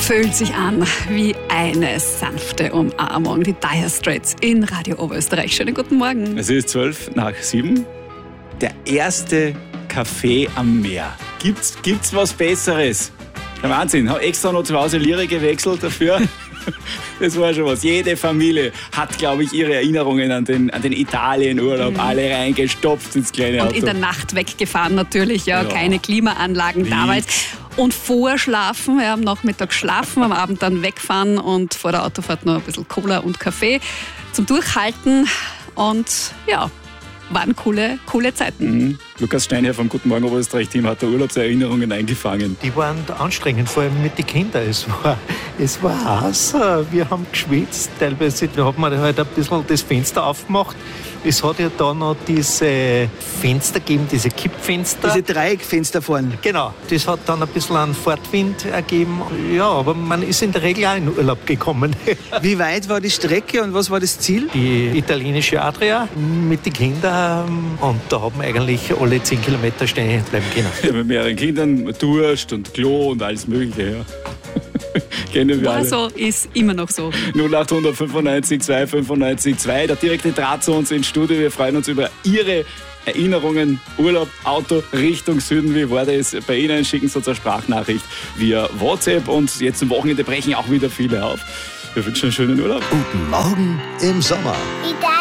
Fühlt sich an wie eine sanfte Umarmung. Die Dire Straits in Radio Oberösterreich. Schönen guten Morgen. Es ist 6:12. Der erste Kaffee am Meer. Gibt's was Besseres? Der Wahnsinn. Ich habe extra noch zu Hause Lire gewechselt dafür. Das war schon was. Jede Familie hat, glaube ich, ihre Erinnerungen an den Italienurlaub alle reingestopft ins kleine Auto. Und in der Nacht weggefahren natürlich, ja. Keine Klimaanlagen damals. Und vorschlafen, am Nachmittag schlafen, am Abend dann wegfahren und vor der Autofahrt noch ein bisschen Cola und Kaffee zum Durchhalten. Und ja, waren coole Zeiten. Lukas Steinherr vom Guten Morgen Oberösterreich-Team hat da Urlaubserinnerungen eingefangen. Die waren anstrengend, vor allem mit den Kindern. Es war heiß, wir haben geschwitzt. Teilweise hat man halt ein bisschen das Fenster aufgemacht. Es hat ja da noch diese Fenster gegeben, diese Kippfenster. Diese Dreieckfenster vorne. Genau, das hat dann ein bisschen einen Fahrtwind ergeben. Ja, aber man ist in der Regel auch in Urlaub gekommen. Wie weit war die Strecke und was war das Ziel? Die italienische Adria mit den Kindern. Und da haben wir eigentlich alle 10 Kilometer stehen bleiben können. Ja, mit mehreren Kindern, Durst und Klo und alles Mögliche. Ja. Kennen wir War alle. so, ist immer noch so. 0800 95 2 95 2. Der direkte Draht zu uns ins Studio. Wir freuen uns über Ihre Erinnerungen, Urlaub, Auto, Richtung Süden. Wie war das bei Ihnen? Schicken Sie uns eine Sprachnachricht via WhatsApp. Und jetzt am Wochenende brechen auch wieder viele auf. Wir wünschen einen schönen Urlaub. Guten Morgen im Sommer. Italien.